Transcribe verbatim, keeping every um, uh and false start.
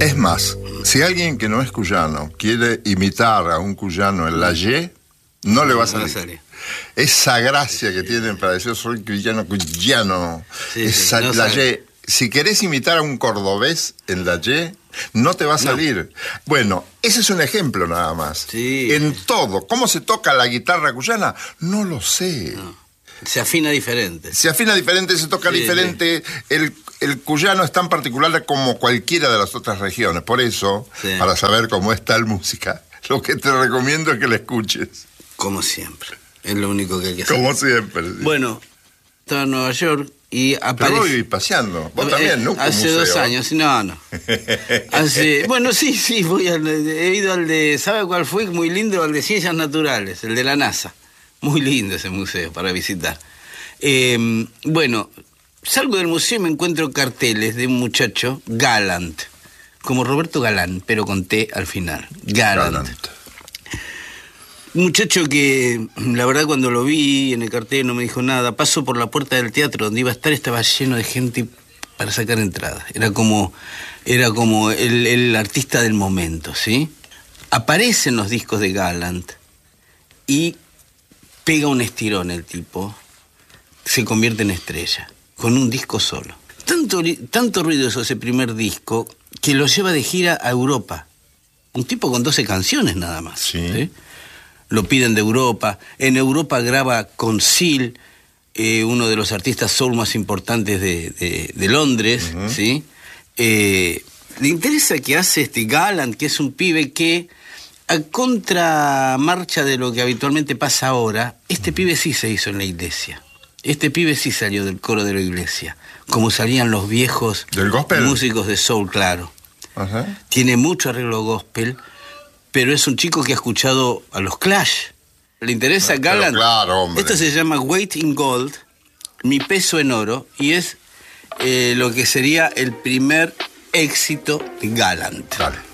Es más, si alguien que no es cuyano quiere imitar a un cuyano en la Y, no le va a salir. Esa gracia que tienen para decir soy cuyano, cuyano. Sí, esa, sí, no la Y. Si querés imitar a un cordobés en la Y, no te va a salir. No. Bueno, ese es un ejemplo nada más. Sí. En todo. ¿Cómo se toca la guitarra cuyana? No lo sé. No. Se afina diferente. Se afina diferente, se toca sí, diferente. Sí. El, el cuyano es tan particular como cualquiera de las otras regiones. Por eso, sí. para saber cómo es tal música, lo que te recomiendo es que la escuches. Como siempre. Es lo único que hay que hacer. Como siempre. Sí. Bueno, estaba en Nueva York y aparece... Pero vos vivís paseando. Vos eh, también, ¿no? Hace museo. dos años. No, no. Hace... Bueno, sí, sí. Voy al... He ido al de... ¿Sabe cuál fue? Muy lindo, al de Ciencias Naturales, el de la NASA. Muy lindo ese museo para visitar. Eh, bueno, salgo del museo y me encuentro carteles de un muchacho, Galant, como Roberto Galán, pero con T al final. Galant. Galant. Un muchacho que, la verdad, cuando lo vi en el cartel no me dijo nada. Paso por la puerta del teatro donde iba a estar, estaba lleno de gente para sacar entradas. Era como, era como el, el artista del momento, ¿sí? Aparecen los discos de Galant y pega un estirón el tipo, se convierte en estrella, con un disco solo. Tanto, tanto ruido hizo ese primer disco que lo lleva de gira a Europa. Un tipo con doce canciones nada más. Sí. ¿sí? Lo piden de Europa. En Europa graba con Seal, eh, uno de los artistas soul más importantes de, de, de Londres. Uh-huh. ¿sí? Eh, le interesa que hace este Galant, que es un pibe que, a contramarcha de lo que habitualmente pasa ahora, este uh-huh. pibe sí se hizo en la iglesia. Este pibe sí salió del coro de la iglesia, como salían los viejos ¿Del gospel? músicos de soul, claro. Uh-huh. Tiene mucho arreglo gospel, pero es un chico que ha escuchado a los Clash. ¿Le interesa no, Galant? Claro, hombre. Esto se llama Weight in Gold, Mi peso en oro, y es eh, lo que sería el primer éxito de Galant. Dale.